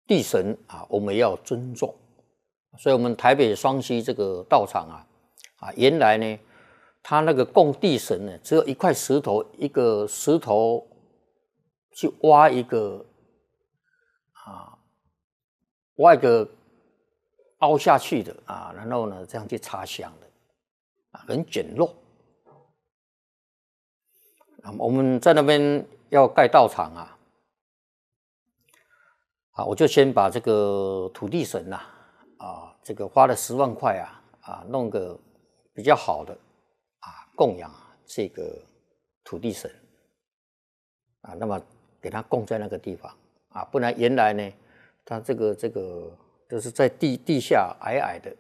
地神啊，我们要尊重。所以，我们台北双溪这个道场原来呢，它那个供地神呢，只有一块石头，一个石头去挖一个凹下去的然后呢，这样去插香的很简陋。我们在那边要盖道场我就先把这个土地神这个花了10万块弄个比较好的供养这个土地神那么给他供在那个地方不然原来呢，他这个就是在地下矮矮的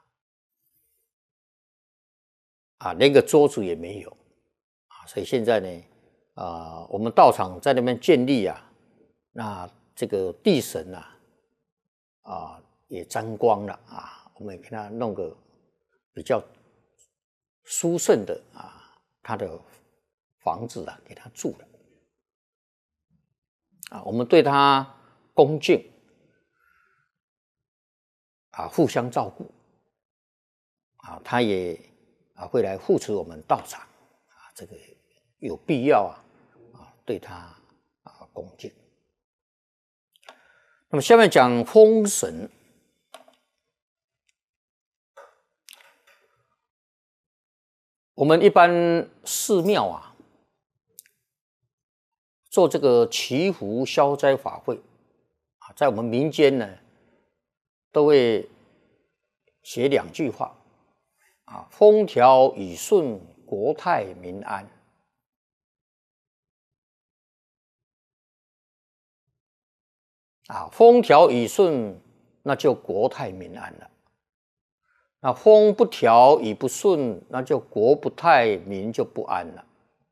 连个桌子也没有所以现在呢我们道场在那边建立那这个地神也沾光了我们也给他弄个比较殊胜的他的房子给他住了我们对他恭敬互相照顾他也会来护持我们道场这个有必要对他恭敬。那么下面讲风神。我们一般寺庙做这个祈福消灾法会在我们民间呢，都会写2句话风调雨顺，国泰民安。风调雨顺，那就国泰民安了。那风不调雨不顺，那就国不泰民就不安了。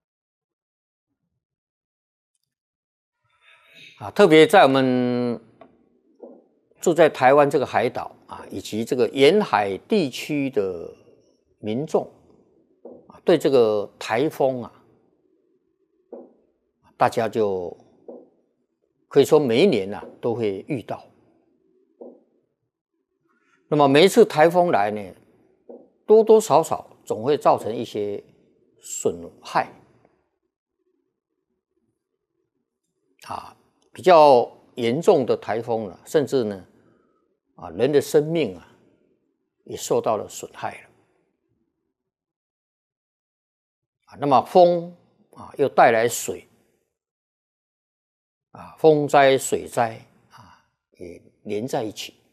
特别在我们住在台湾这个海岛以及这个沿海地区的民众对这个台风大家就可以说每一年都会遇到。那么每一次台风来呢，多多少少总会造成一些损害比较严重的台风甚至呢人的生命也受到了损害了那么风又带来水风灾水灾也连在一起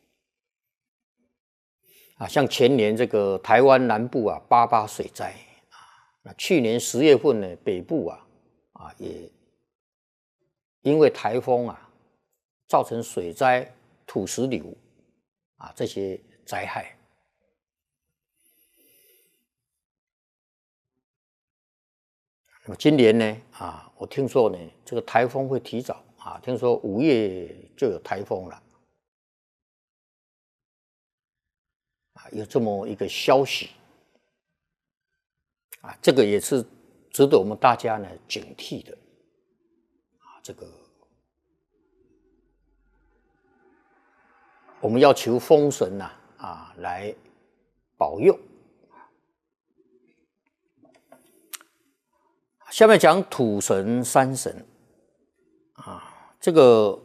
像前年这个台湾南部88水灾那去年10月份呢，北部也因为台风造成水灾、土石流这些灾害。那么今年呢我听说呢，这个台风会提早听说5月就有台风了有这么一个消息这个也是值得我们大家呢警惕的这个我们要求风神来保佑。下面讲土神、山神这个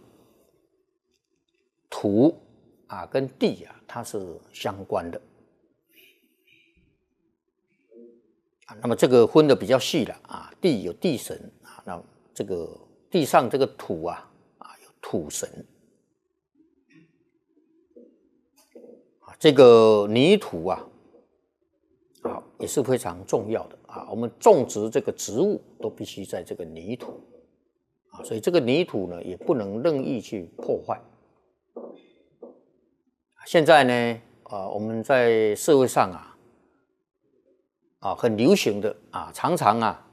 土跟地它是相关的那么这个分的比较细了地有地神那这个地上这个土有土神这个泥土也是非常重要的我们种植这个植物都必须在这个泥土所以这个泥土呢也不能任意去破坏。现在呢我们在社会上很流行的常常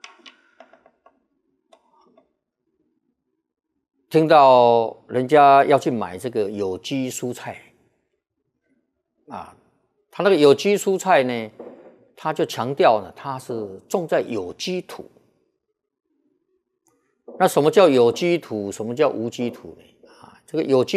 听到人家要去买这个有机蔬菜他那个有机蔬菜呢，他就强调呢，它是种在有机土。那什么叫有机土？什么叫无机土呢？这个有机